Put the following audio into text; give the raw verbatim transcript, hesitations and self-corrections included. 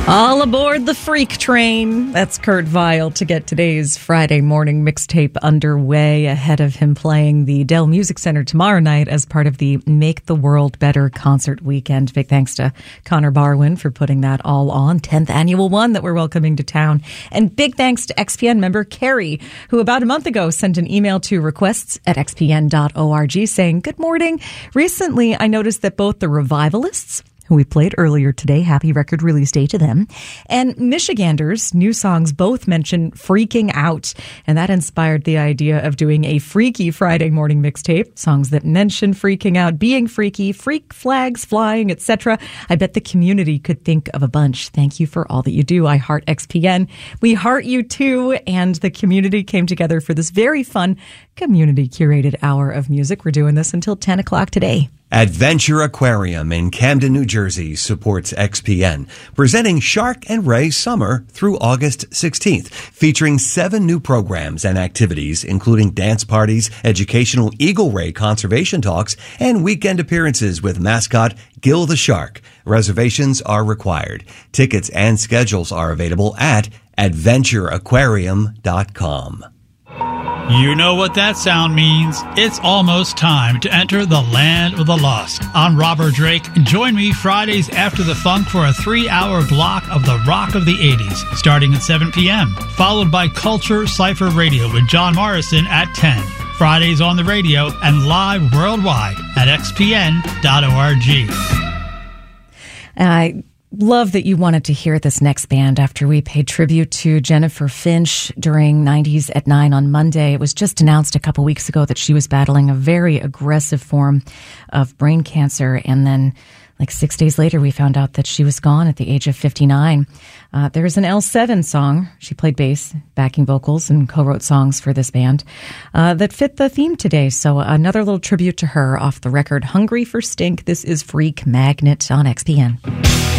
All aboard the freak train. That's Kurt Vile to get today's Friday morning mixtape underway ahead of him playing the Dell Music Center tomorrow night as part of the Make the World Better concert weekend. Big thanks to Connor Barwin for putting that all on. tenth annual one that we're welcoming to town. And big thanks to X P N member Carrie, who about a month ago sent an email to requests at x p n dot org saying, "Good morning. Recently, I noticed that both the Revivalists, who we played earlier today, happy record release day to them, and Michiganders' new songs both mention freaking out. And that inspired the idea of doing a Freaky Friday morning mixtape, songs that mention freaking out, being freaky, freak flags flying, et cetera. I bet the community could think of a bunch. Thank you for all that you do. I heart X P N. We heart you too. And the community came together for this very fun community curated hour of music. We're doing this until ten o'clock today. Adventure Aquarium in Camden, New Jersey supports X P N, presenting Shark and Ray Summer through August sixteenth, featuring seven new programs and activities, including dance parties, educational Eagle Ray conservation talks, and weekend appearances with mascot Gil the Shark. Reservations are required. Tickets and schedules are available at adventure aquarium dot com. You know what that sound means. It's almost time to enter the land of the lost. I'm Robert Drake. Join me Fridays after the funk for a three-hour block of the rock of the eighties, starting at seven p.m., followed by Culture Cypher Radio with John Morrison at ten. Fridays on the radio and live worldwide at x p n dot org. I love that you wanted to hear this next band after we paid tribute to Jennifer Finch during nineties at nine on Monday. It was just announced a couple weeks ago that she was battling a very aggressive form of brain cancer. And then like six days later, we found out that she was gone at the age of fifty-nine. Uh, there's an L seven song. She played bass, backing vocals, and co-wrote songs for this band uh, that fit the theme today. So another little tribute to her off the record. Hungry for Stink. This is Freak Magnet on X P N.